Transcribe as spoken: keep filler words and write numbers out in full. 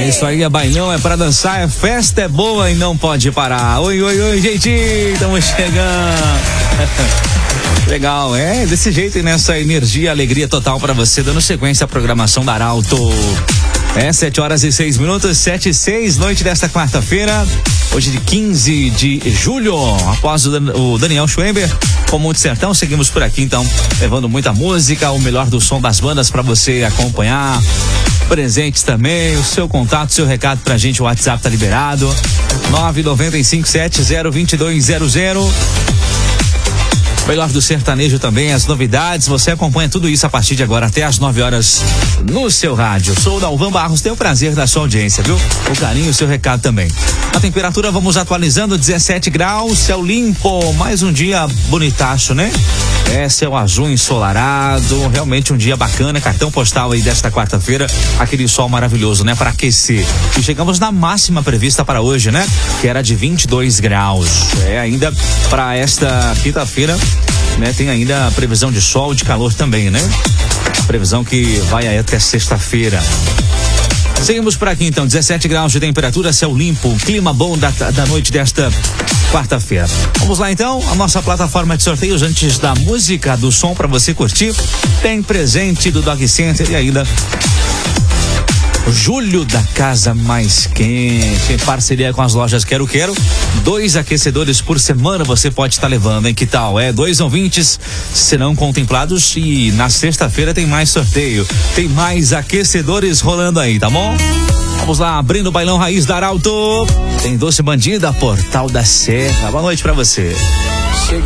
É isso aí, é bailão, é pra dançar, é festa, é boa e não pode parar. Oi, oi, oi, gente, estamos chegando. Legal, é desse jeito, nessa energia, alegria total pra você, dando sequência à programação da Arauto. É, sete horas e seis minutos, sete e seis, noite desta quarta-feira, hoje de quinze de julho, após o, Dan, o Daniel Schwember, com Monte Sertão, seguimos por aqui, então, levando muita música, o melhor do som das bandas pra você acompanhar, presentes também, o seu contato, seu recado pra gente, o WhatsApp tá liberado, nove nove cinco sete zero dois dois zero zero. Melhor do sertanejo também, as novidades, você acompanha tudo isso a partir de agora até as nove horas no seu rádio. Sou o Dalvan Barros, tenho o prazer da sua audiência, viu? O carinho, o seu recado também. A temperatura vamos atualizando, dezessete graus, céu limpo, mais um dia bonitaço, né? É, céu azul ensolarado, realmente um dia bacana, cartão postal aí desta quarta-feira, aquele sol maravilhoso, né? Para aquecer. E chegamos na máxima prevista para hoje, né? Que era de vinte e dois graus. É, ainda para esta quinta-feira, né? Tem ainda a previsão de sol, de calor também, né? Previsão que vai aí até sexta-feira. Seguimos por aqui então, dezessete graus de temperatura, céu limpo, clima bom da, da noite desta quarta-feira. Vamos lá então, a nossa plataforma de sorteios antes da música, do som para você curtir. Tem presente do Dog Center e ainda Julho da Casa Mais Quente, em parceria com as lojas Quero Quero. Dois aquecedores por semana você pode estar levando, hein? Que tal? É, dois ouvintes serão contemplados e na sexta-feira tem mais sorteio. Tem mais aquecedores rolando aí, tá bom? Vamos lá, abrindo o bailão raiz da Arauto. Tem Doce Bandida, Portal da Serra. Boa noite pra você. Cheguei